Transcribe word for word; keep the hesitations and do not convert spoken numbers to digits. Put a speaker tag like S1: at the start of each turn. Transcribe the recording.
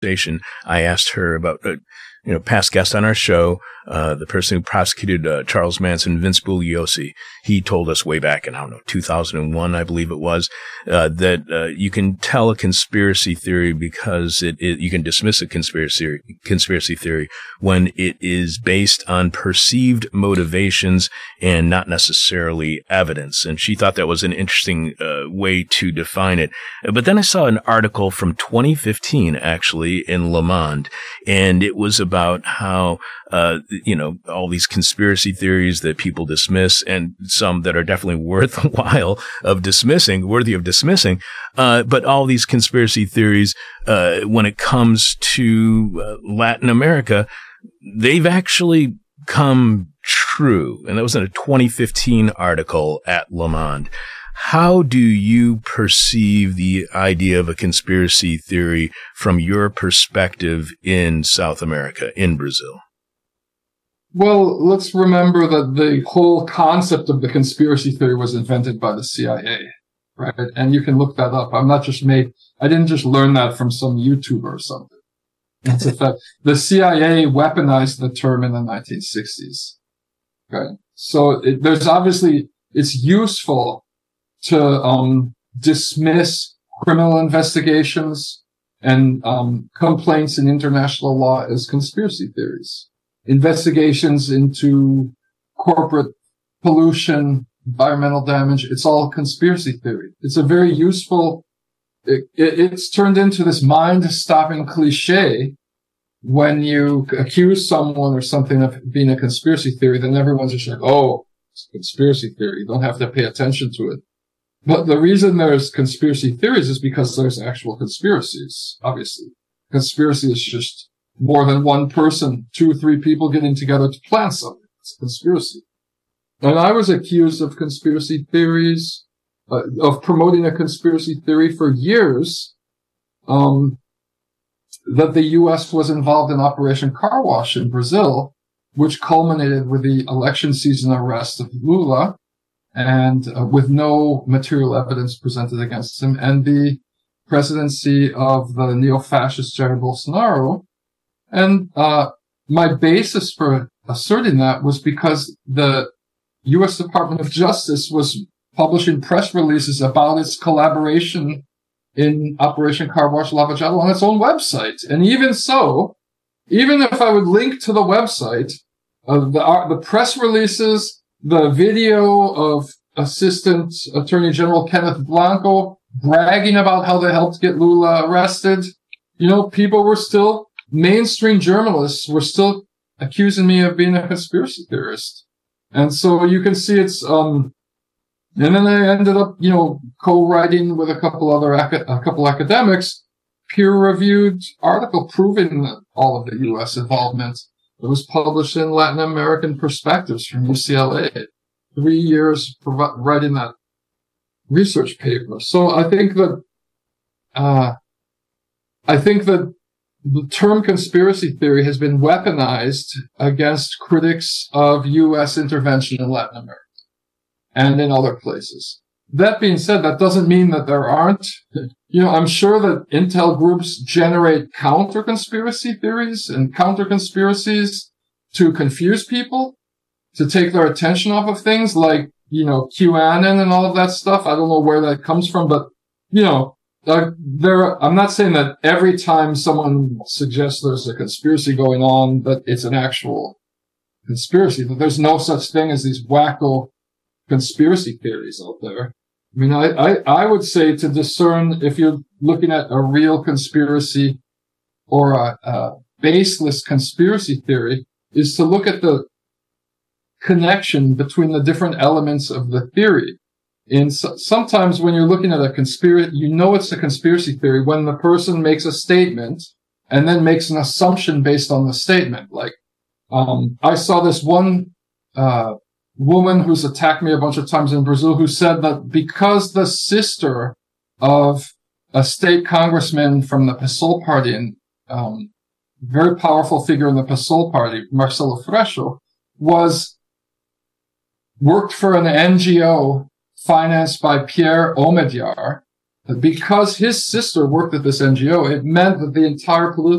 S1: conversation, I asked her about, uh, you know, past guest on our show, uh, the person who prosecuted uh, Charles Manson, Vince Bugliosi. He told us way back in, I don't know, two thousand one, I believe it was, uh, that uh, you can tell a conspiracy theory because it, it you can dismiss a conspiracy conspiracy theory when it is based on perceived motivations and not necessarily evidence. And she thought that was an interesting uh, way to define it. But then I saw an article from twenty fifteen, actually, in Le Monde, and it was about how, uh, you know, all these conspiracy theories that people dismiss, and some that are definitely worthwhile of dismissing, worthy of dismissing, uh, but all these conspiracy theories, uh, when it comes to uh, Latin America, they've actually come true. And that was in a twenty fifteen article at Le Monde. How do you perceive the idea of a conspiracy theory from your perspective in South America, in Brazil?
S2: Well, let's remember that the whole concept of the conspiracy theory was invented by the C I A, right? And you can look that up. I'm not just made, I didn't just learn that from some YouTuber or something. It's a fact. The C I A weaponized the term in the nineteen sixties. Okay. So it, there's obviously, it's useful to um dismiss criminal investigations and um complaints in international law as conspiracy theories. Investigations into corporate pollution, environmental damage, it's all conspiracy theory. It's a very useful, it, it, it's turned into this mind-stopping cliche. When you accuse someone or something of being a conspiracy theory, then everyone's just like, oh, it's a conspiracy theory. You don't have to pay attention to it. But the reason there's conspiracy theories is because there's actual conspiracies, obviously. Conspiracy is just more than one person, two or three people getting together to plan something. It's a conspiracy. And I was accused of conspiracy theories, uh, of promoting a conspiracy theory for years, um, that the U S was involved in Operation Car Wash in Brazil, which culminated with the election season arrest of Lula, and uh, with no material evidence presented against him, and the presidency of the neo-fascist Jair Bolsonaro. And uh my basis for asserting that was because the U S Department of Justice was publishing press releases about its collaboration in Operation Car Wash Lava Jato on its own website. And even so, even if I would link to the website, uh, the, uh, the press releases, the video of Assistant Attorney General Kenneth Blanco bragging about how they helped get Lula arrested, you know, people were still, mainstream journalists were still accusing me of being a conspiracy theorist. And so you can see it's, um, and then I ended up, you know, co-writing with a couple other, aca- a couple academics, peer-reviewed article proving that all of the U S involvement. It was published in Latin American Perspectives from U C L A. Three years provi- writing that research paper. So I think that, uh, I think that the term conspiracy theory has been weaponized against critics of U S intervention in Latin America and in other places. That being said, that doesn't mean that there aren't, you know, I'm sure that intel groups generate counter conspiracy theories and counter conspiracies to confuse people, to take their attention off of things like, you know, QAnon and all of that stuff. I don't know where that comes from, but, you know, uh, there, I'm not saying that every time someone suggests there's a conspiracy going on, that it's an actual conspiracy, that there's no such thing as these wacko conspiracy theories out there. I mean, I, I, I would say to discern if you're looking at a real conspiracy or a, a baseless conspiracy theory is to look at the connection between the different elements of the theory. And so, sometimes when you're looking at a conspiracy, you know it's a conspiracy theory when the person makes a statement and then makes an assumption based on the statement. Like, um, I saw this one, uh, woman who's attacked me a bunch of times in Brazil who said that because the sister of a state congressman from the PSOL party and, um, very powerful figure in the PSOL party, Marcelo Freixo, was worked for an N G O financed by Pierre Omidyar, because his sister worked at this N G O, it meant that the entire political